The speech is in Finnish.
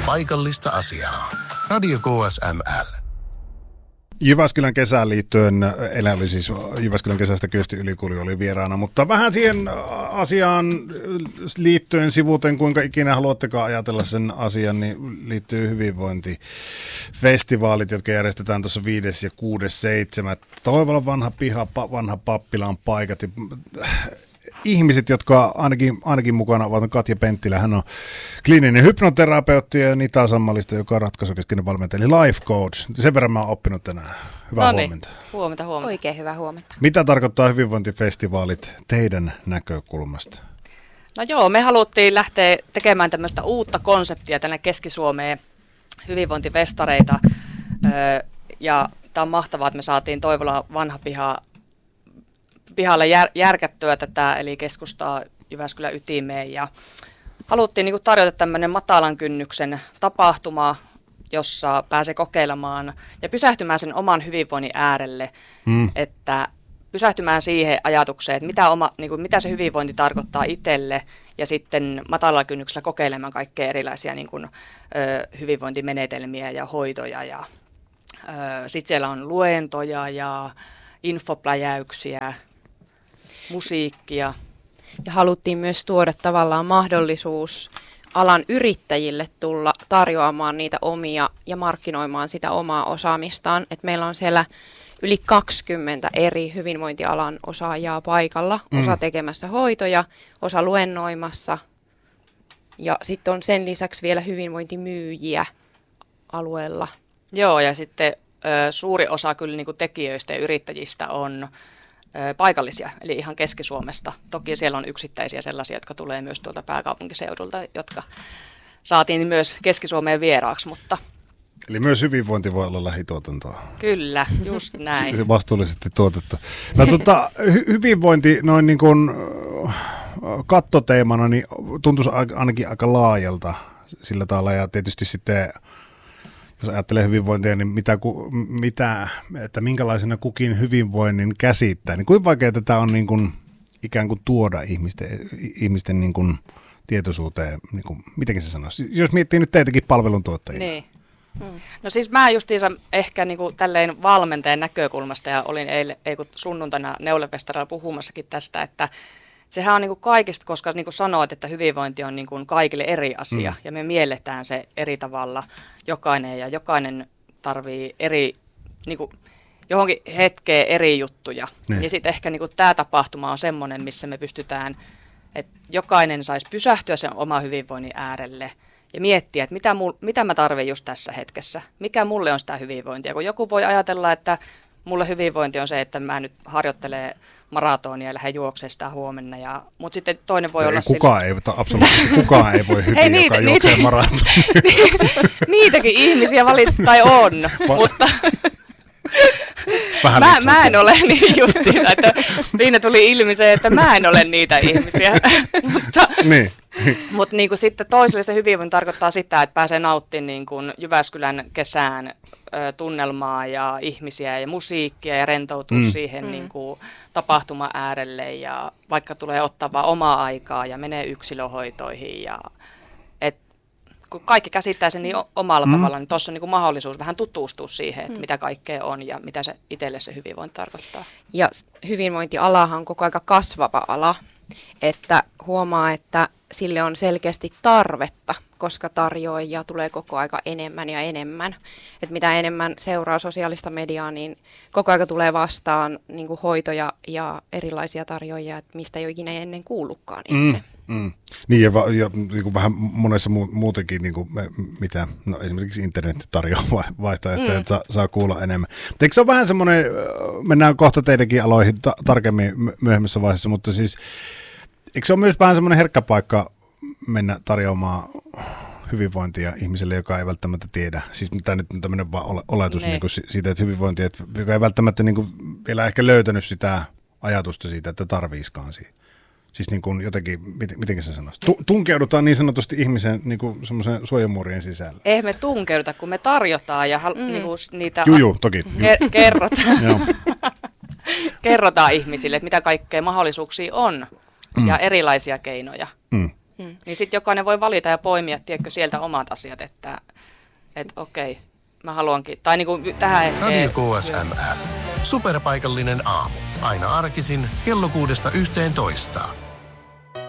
paikallista asiaa. Radio KSML. Jyväskylän kesään liittyen, eli siis Jyväskylän kesästä Kyösti Ylikulju oli vieraana, mutta vähän siihen asiaan liittyen sivuten, kuinka ikinä haluattekaan ajatella sen asian, niin liittyy hyvinvointifestivaalit, jotka järjestetään tuossa 5. ja 6.7. Toivola vanha piha, vanha pappilan paikat. Ihmiset, jotka ainakin mukana ovat Katja Penttilä, hän on kliininen hypnoterapeutti ja Nita Sammalista, joka on ratkaisukeskeinen valmentaja, eli life coach. Sen verran mä oon oppinut tänään. Hyvää huomenta. Huomenta. Oikein hyvää huomenta. Mitä tarkoittaa hyvinvointifestivaalit teidän näkökulmasta? No joo, me haluttiin lähteä tekemään tämmöistä uutta konseptia tänne Keski-Suomeen, hyvinvointivestareita. Ja tämä on mahtavaa, että me saatiin Toivola vanha pihalle järkättyä tätä, eli keskustaa Jyväskylän ytimeen, ja haluttiin niin kuin tarjota tämmöinen matalan kynnyksen tapahtuma, jossa pääsee kokeilemaan ja pysähtymään sen oman hyvinvoinnin äärelle, että pysähtymään siihen ajatukseen, että mitä se hyvinvointi tarkoittaa itselle, ja sitten matalalla kynnyksellä kokeilemaan kaikkea erilaisia niin kuin, hyvinvointimenetelmiä ja hoitoja, ja sitten siellä on luentoja ja infopläjäyksiä, musiikkia. Ja haluttiin myös tuoda tavallaan mahdollisuus alan yrittäjille tulla tarjoamaan niitä omia ja markkinoimaan sitä omaa osaamistaan. Et meillä on siellä yli 20 eri hyvinvointialan osaajaa paikalla, osa tekemässä hoitoja, osa luennoimassa, ja sitten on sen lisäksi vielä hyvinvointimyyjiä alueella. Joo, ja sitten suuri osa kyllä niin kuin tekijöistä ja yrittäjistä on paikallisia, eli ihan Keski-Suomesta. Toki siellä on yksittäisiä sellaisia, jotka tulee myös tuolta pääkaupunkiseudulta, jotka saatiin myös Keski-Suomeen vieraaksi, mutta... Eli myös hyvinvointi voi olla lähituotantoa. Kyllä, just näin. Se vastuullisesti tuotetta. No hyvinvointi noin niin kuin kattoteemana niin tuntuisi ainakin aika laajalta sillä tavalla, ja tietysti sitten jos ajattelee hyvinvointia, niin että minkälaisena kukin hyvinvoinnin käsittää, niin kuinka vaikeaa tämä on niin kuin, ikään kuin tuoda ihmisten niin kuin tietoisuuteen, niin kuin, mitenkin se sanoisi, jos miettii nyt teitäkin palveluntuottajina. Niin. No siis mä justiinsa ehkä niin kuin tälleen valmentajan näkökulmasta, ja olin sunnuntaina Neulefestarilla puhumassakin tästä, että sehän on niin kuin kaikista, koska niin kuin sanoit, että hyvinvointi on niin kuin kaikille eri asia, ja me mielletään se eri tavalla jokainen tarvii eri, niin kuin johonkin hetkeen eri juttuja. Ne. Ja sitten ehkä niin kuin tämä tapahtuma on semmoinen, missä me pystytään, että jokainen saisi pysähtyä sen oman hyvinvoinnin äärelle ja miettiä, että mitä mä tarvitsen just tässä hetkessä, mikä mulle on sitä hyvinvointia. Kun joku voi ajatella, että mulle hyvinvointi on se, että mä nyt harjoittelen maratonia ja lähden juoksemaan sitä huomenna. Mutta sitten toinen voi olla absoluuttisesti kukaan ei voi hyvin, joka juoksee maratonia. Niitäkin ihmisiä tai on, mutta mä en ole niin justiin, että siinä tuli ilmi se, että mä en ole niitä ihmisiä. Mutta niin kuin sitten toiselle se hyvinvointi tarkoittaa sitä, että pääsee nauttimaan niin kuin Jyväskylän kesään tunnelmaa ja ihmisiä ja musiikkia ja rentoutua siihen niin kuin tapahtuma äärelle, ja vaikka tulee ottaa vaan omaa aikaa ja menee yksilöhoitoihin, ja kun kaikki käsittää sen niin omalla tavalla, niin tuossa on niin kuin mahdollisuus vähän tutustua siihen, että mitä kaikkea on ja mitä se itselle se hyvinvointi tarkoittaa. Ja hyvinvointialahan on koko ajan kasvava ala, että huomaa, että sille on selkeästi tarvetta, koska tarjoajia tulee koko aika enemmän ja enemmän. Et mitä enemmän seuraa sosiaalista mediaa, niin koko aika tulee vastaan niin kuin hoitoja ja erilaisia tarjoajia, että mistä ei ole ikinä ennen kuullutkaan itse. Niin ja niin kuin vähän monessa muutenkin, niin kuin esimerkiksi internet tarjoaa vaihtoehtoja, että saa kuulla enemmän. Mutta eikö se ole vähän semmoinen, mennään kohta teidänkin aloihin tarkemmin myöhemmissä vaiheessa, mutta siis eikö se ole myös vähän semmoinen herkkä paikka mennä tarjoamaan hyvinvointia ihmiselle, joka ei välttämättä tiedä, siis tämä nyt on tämmöinen vaan oletus niin kuin siitä, että hyvinvointi, joka ei välttämättä niin kuin vielä ehkä löytänyt sitä ajatusta siitä, että tarviiskaan siihen. Siis niin kuin jotenkin, miten se sanoisi? Tunkeudutaan niin sanotusti ihmisen niin kuin semmoisen suojamuurien sisällä. Eihän me tunkeuduta, kun me tarjotaan ja niin kuin niitä toki. Kerrotaan. Kerrotaan ihmisille, että mitä kaikkea mahdollisuuksia on ja erilaisia keinoja. Niin sitten jokainen voi valita ja poimia, tiedätkö, sieltä omat asiat, että okei, mä haluankin. Tai niin kuin tähän Radio KSML. Superpaikallinen aamu. Aina arkisin kello 6–11.